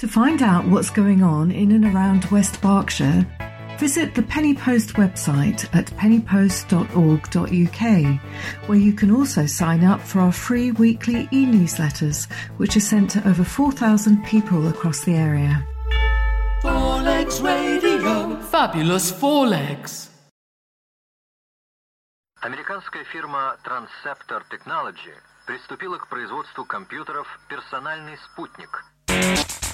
find out what's going on in and around West Berkshire, visit the Penny Post website at pennypost.org.uk, where you can also sign up for our free weekly e-newsletters, which are sent to over 4,000 people across the area. Four Legs Radio. Fabulous Four Legs. Американская фирма Transceptor Technology приступила к производству компьютеров «Персональный спутник»,